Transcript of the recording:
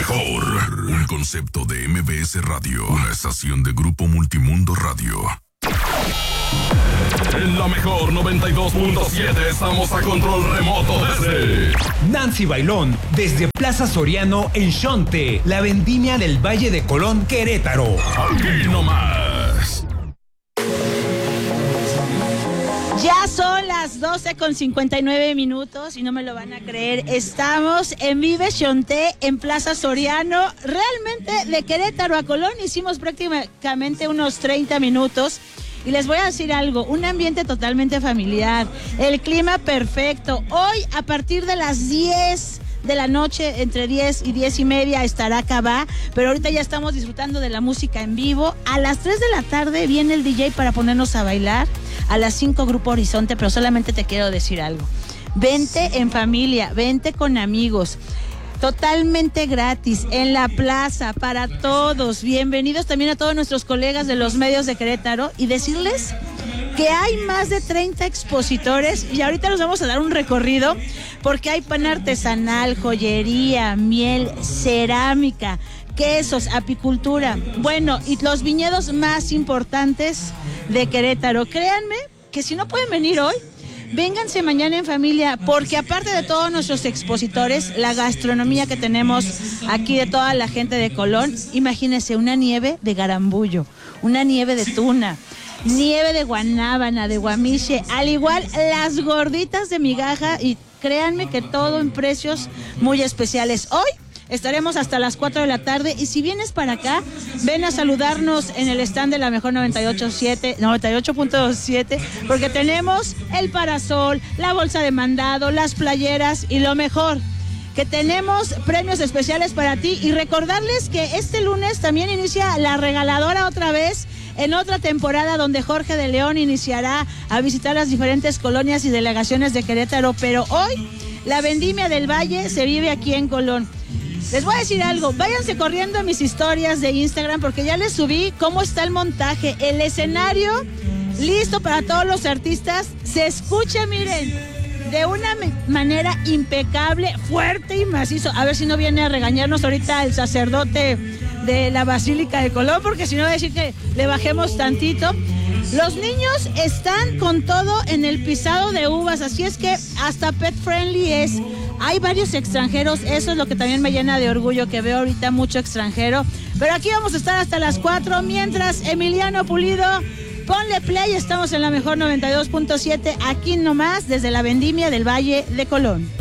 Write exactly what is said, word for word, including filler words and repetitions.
mejor. Un concepto de M B S Radio. Una estación de Grupo Multimundo Radio. En la mejor noventa y dos punto siete estamos a control remoto desde Nancy Bailón, desde Plaza Soriano en Xonte, la vendimia del Valle de Colón, Querétaro. Aquí nomás. Ya son las doce con cincuenta y nueve minutos y no me lo van a creer. Estamos en Vive Xonte, en Plaza Soriano. Realmente de Querétaro a Colón hicimos prácticamente unos treinta minutos. Y les voy a decir algo, un ambiente totalmente familiar, el clima perfecto. Hoy a partir de las diez de la noche, entre diez y diez y media estará Cabá, pero ahorita ya estamos disfrutando de la música en vivo. A las tres de la tarde viene el D J para ponernos a bailar. A las cinco Grupo Horizonte, pero solamente te quiero decir algo. Vente en familia, vente con amigos. Totalmente gratis, en la plaza, para todos. Bienvenidos también a todos nuestros colegas de los medios de Querétaro y decirles que hay más de treinta expositores y ahorita nos vamos a dar un recorrido porque hay pan artesanal, joyería, miel, cerámica, quesos, apicultura. Bueno, y los viñedos más importantes de Querétaro. Créanme que si no pueden venir hoy, vénganse mañana en familia, porque aparte de todos nuestros expositores, la gastronomía que tenemos aquí de toda la gente de Colón, imagínense una nieve de garambullo, una nieve de tuna, nieve de guanábana, de guamiche, al igual las gorditas de migaja, y créanme que todo en precios muy especiales. Hoy estaremos hasta las cuatro de la tarde y si vienes para acá, ven a saludarnos en el stand de la mejor noventa y ocho punto siete porque tenemos el parasol, la bolsa de mandado, las playeras y lo mejor, que tenemos premios especiales para ti. Y recordarles que este lunes también inicia la regaladora otra vez, en otra temporada donde Jorge de León iniciará a visitar las diferentes colonias y delegaciones de Querétaro, pero hoy la vendimia del Valle se vive aquí en Colón. Les voy a decir algo, váyanse corriendo a mis historias de Instagram porque ya les subí cómo está el montaje, el escenario listo para todos los artistas. Se escucha, miren, de una manera impecable, fuerte y macizo. A ver si no viene a regañarnos ahorita el sacerdote de la Basílica de Colón, porque si no va a decir que le bajemos tantito. Los niños están con todo en el pisado de uvas, así es que hasta pet friendly es. Hay varios extranjeros, eso es lo que también me llena de orgullo, que veo ahorita mucho extranjero. Pero aquí vamos a estar hasta las cuatro, mientras Emiliano Pulido, ponle play, estamos en la mejor noventa y dos punto siete, aquí nomás, desde la vendimia del Valle de Colón.